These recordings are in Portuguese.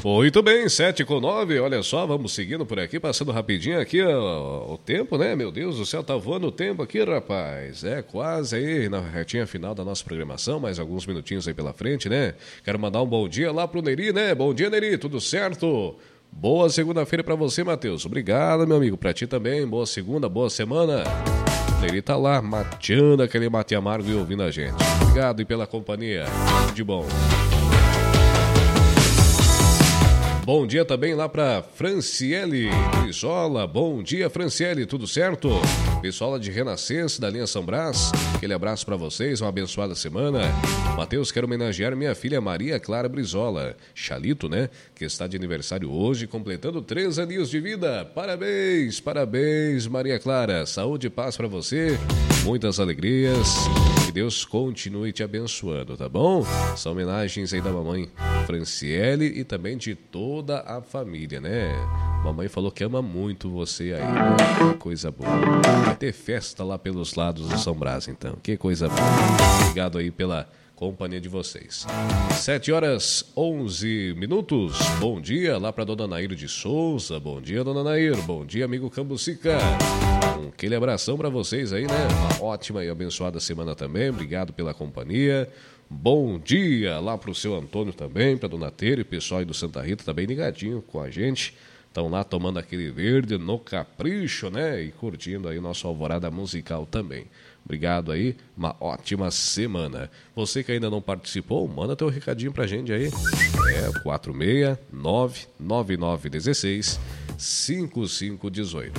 Muito bem, 7:09, olha só, vamos seguindo por aqui, passando rapidinho aqui o tempo, né? Meu Deus do céu, tá voando o tempo aqui, rapaz. É quase aí na retinha final da nossa programação, mais alguns minutinhos aí pela frente, né? Quero mandar um bom dia lá pro Neri, né? Bom dia, Neri, tudo certo? Boa segunda-feira pra você, Matheus. Obrigado, meu amigo, pra ti também. Boa segunda, boa semana. O Neri tá lá mateando aquele mate amargo e ouvindo a gente. Obrigado e pela companhia. Tudo de bom. Bom dia também lá para Franciele Brizola. Bom dia, Franciele, tudo certo? Pessoal de Renascença, da linha São Brás, aquele abraço para vocês, uma abençoada semana. Matheus, quero homenagear minha filha Maria Clara Brizola, Chalito, né? Que está de aniversário hoje, completando 3 aninhos de vida. Parabéns, parabéns, Maria Clara. Saúde e paz para você, muitas alegrias. Que Deus continue te abençoando, tá bom? São homenagens aí da mamãe Franciele e também de toda a família, né? Mamãe falou que ama muito você aí, né? Que coisa boa. Vai ter festa lá pelos lados do São Brás, então. Que coisa boa. Obrigado aí pela companhia de vocês. 7:11. Bom dia lá para dona Nair de Souza. Bom dia, dona Nair. Bom dia, amigo Cambucica. Aquele abração para vocês aí, né? Uma ótima e abençoada semana também. Obrigado pela companhia. Bom dia lá pro seu Antônio também, pra dona Teira e o pessoal aí do Santa Rita também ligadinho com a gente. Estão lá tomando aquele verde no capricho, né? E curtindo aí o nosso alvorada musical também. Obrigado aí, uma ótima semana. Você que ainda não participou, manda teu recadinho pra gente aí. 469-9916-5518.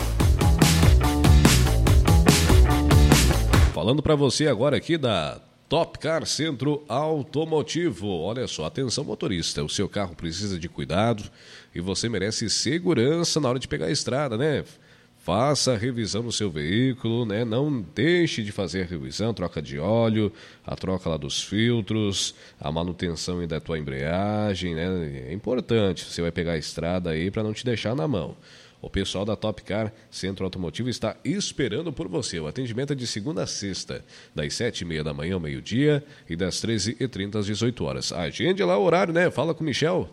Falando pra você agora aqui da Top Car Centro Automotivo. Olha só, atenção motorista, o seu carro precisa de cuidado e você merece segurança na hora de pegar a estrada, né? Faça a revisão no seu veículo, né? Não deixe de fazer a revisão, troca de óleo, a troca lá dos filtros, a manutenção aí da tua embreagem, né? É importante, você vai pegar a estrada aí para não te deixar na mão. O pessoal da Top Car Centro Automotivo está esperando por você. O atendimento é de segunda a sexta, das 7:30 da manhã ao meio-dia e das 13h30 às 18 horas. Agende lá o horário, né? Fala com o Michel,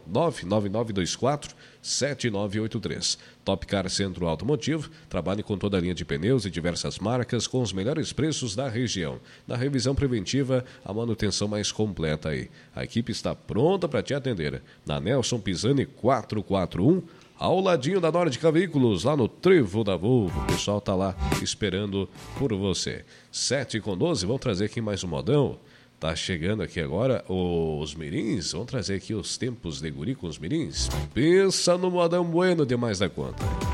99924-7983. Top Car Centro Automotivo trabalha com toda a linha de pneus e diversas marcas com os melhores preços da região. Na revisão preventiva, a manutenção mais completa aí. A equipe está pronta para te atender. Na Nelson Pisani 441, ao ladinho da Nórdica Veículos, lá no Trevo da Volvo. O pessoal tá lá esperando por você. 7:12, vamos trazer aqui mais um modão. Tá chegando aqui agora os mirins. Vamos trazer aqui os tempos de guri com os mirins. Pensa no modão bueno demais da conta.